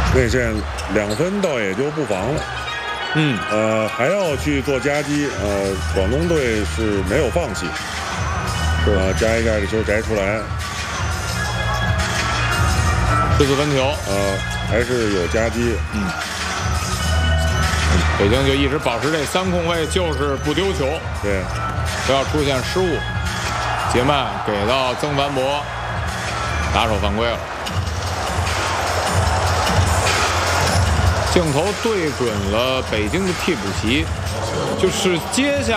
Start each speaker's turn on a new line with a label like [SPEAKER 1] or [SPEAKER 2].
[SPEAKER 1] 内线2分倒也就不妨了。还要去做夹击，广东队是没有放弃，加一盖的球摘出来
[SPEAKER 2] ，14分球，
[SPEAKER 1] 还是有夹击，
[SPEAKER 2] 北京就一直保持这3控卫，就是不丢球，
[SPEAKER 1] 对，
[SPEAKER 2] 不要出现失误。杰曼给到曾凡博，打手犯规了。镜头对准了北京的替补席，就是接下